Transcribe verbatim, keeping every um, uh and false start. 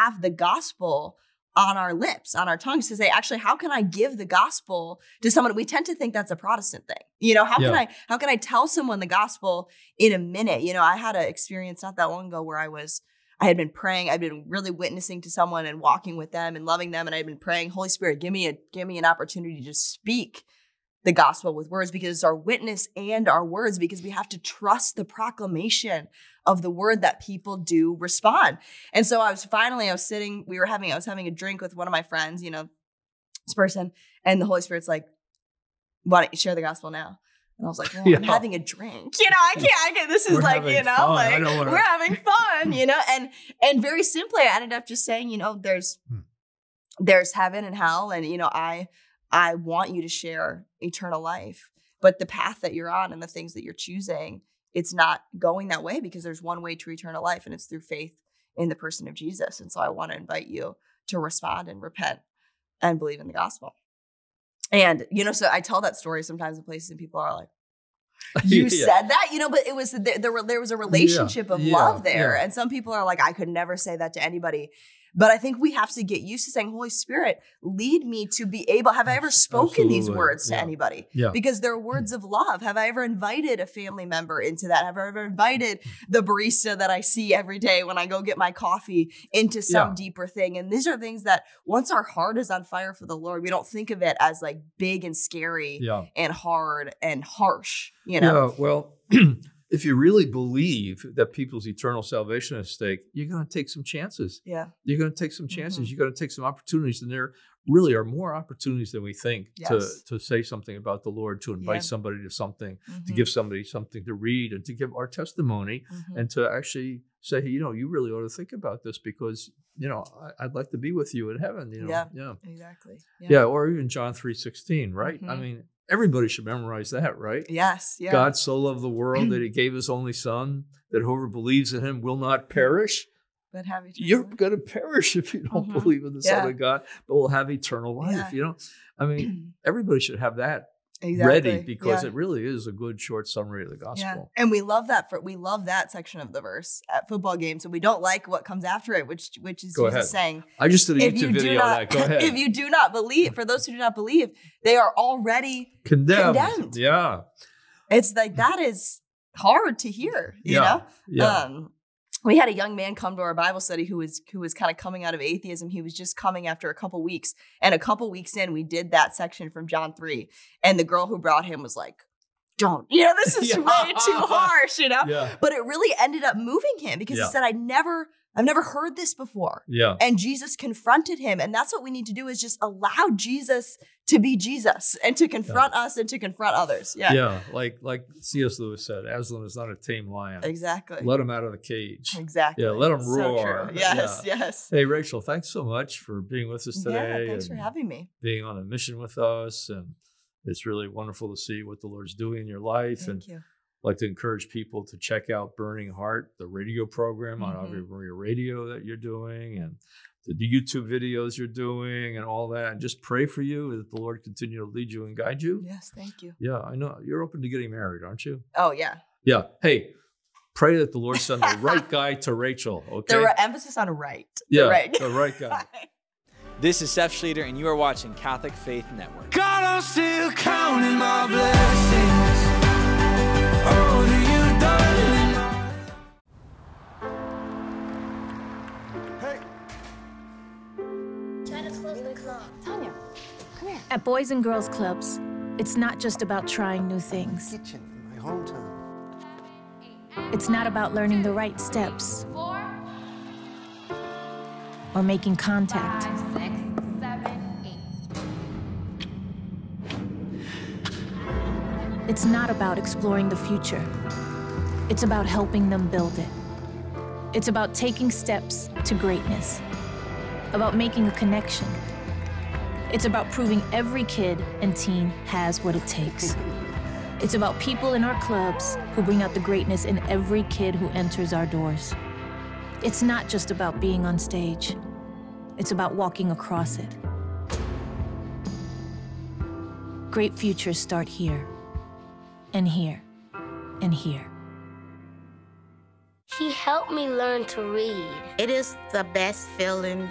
have the gospel on our lips, on our tongues to say, actually, how can I give the gospel to someone? We tend to think that's a Protestant thing. You know, how Yeah. can I, how can I tell someone the gospel in a minute? You know, I had an experience not that long ago where I was, I had been praying, I'd been really witnessing to someone and walking with them and loving them. And I'd been praying, Holy Spirit, give me a, give me an opportunity to speak the gospel with words, because it's our witness and our words, because we have to trust the proclamation of the word that people do respond. And so I was finally, I was sitting, we were having, I was having a drink with one of my friends, you know, this person, and the Holy Spirit's like, why don't you share the gospel now? And I was like, well, Yeah. I'm having a drink, you know, I can't, I can't, this is We're like, having you know, fun. like I don't wanna- we're having fun, you know, and, and very simply, I ended up just saying, you know, there's, Hmm. there's heaven and hell. And, you know, I, I want you to share eternal life, but the path that you're on and the things that you're choosing, it's not going that way, because there's one way to eternal life, and it's through faith in the person of Jesus. And so I want to invite you to respond and repent and believe in the gospel. And, you know, so I tell that story sometimes in places and people are like, you Yeah. said that, you know, but it was, there, there, were, there was a relationship of Yeah, love there. yeah. And some people are like, I could never say that to anybody. But I think we have to get used to saying, Holy Spirit, lead me to be able, have I ever spoken these Absolutely. words to Yeah. anybody? Yeah. Because they're words of love. Have I ever invited a family member into that? Have I ever invited the barista that I see every day when I go get my coffee into some Yeah. deeper thing? And these are things that once our heart is on fire for the Lord, we don't think of it as like big and scary Yeah. and hard and harsh, you know? Yeah, well, if you really believe that people's eternal salvation is at stake, you're going to take some chances. Yeah. You're going to take some chances. Mhm. You're going to take some opportunities. And there really are more opportunities than we think to, Yes. to say something about the Lord, to invite Yeah. somebody to something, to Mhm. give somebody something to read, and to give our testimony, Mhm. and to actually say, hey, you know, you really ought to think about this, because, you know, I, I'd like to be with you in heaven. You know? Yeah. Yeah. Exactly. Yeah. Or even John three sixteen, right? I Mhm. mean, everybody should memorize that, right? Yes. Yeah. God so loved the world that he gave his only son, that whoever believes in him will not perish. But have eternal You're life. going to perish if you don't Mhm. believe in the Yeah. Son of God, but will have eternal life. Yeah. You know, I mean, everybody should have that Exactly. ready, because Yeah. it really is a good short summary of the Yeah. gospel. And we love that for we love that section of the verse at football games, and we don't like what comes after it, which which is Go Jesus ahead. saying, I just did a if you YouTube do video on not that. Go ahead. if you do not believe, for those who do not believe, they are already condemned. condemned. Yeah. It's like that is hard to hear, you Yeah. know? Yeah. Um we had a young man come to our Bible study who was who was kind of coming out of atheism. He was just coming after a couple weeks. And a couple weeks in, we did that section from John three. And the girl who brought him was like, don't, you know, this is Yeah. way too harsh, you know? Yeah. But it really ended up moving him, because Yeah. he said, I never, I've never heard this before. Yeah. And Jesus confronted him. And that's what we need to do, is just allow Jesus to be Jesus and to confront us and to confront others. Yeah. Yeah. Like, like C S Lewis said, Aslan is not a tame lion. Exactly. Let him out of the cage. Exactly. Yeah, let 'em So roar. true. Yes, yes. Hey, Rachel, thanks so much for being with us today. Yeah, thanks for and having me. being on a mission with us. And it's really wonderful to see what the Lord's doing in your life. Thank and you. I'd like to encourage people to check out Burning Heart, the radio program on Mhm. Ave Maria Radio that you're doing, and the YouTube videos you're doing, and all that. And just pray for you that the Lord continue to lead you and guide you. Yes, thank you. Yeah, I know you're open to getting married, aren't you? Oh, yeah. Yeah. Hey, pray that the Lord send the right guy to Rachel. Okay. The re- emphasis on right. yeah, The right. the right guy. This is Seth Schleter, and you are watching Catholic Faith Network. God, I'm still counting my blessings. Oh, do you, darling? Hey. Try to close the club. Tanya, come here. At Boys and Girls Clubs, it's not just about trying new things. Kitchen in my hometown. It's not about learning the right steps Four, or making contact. five, six, seven, eight. It's not about exploring the future. It's about helping them build it. It's about taking steps to greatness, about making a connection. It's about proving every kid and teen has what it takes. It's about people in our clubs who bring out the greatness in every kid who enters our doors. It's not just about being on stage. It's about walking across it. Great futures start here, and here, and here. He helped me learn to read. It is the best feeling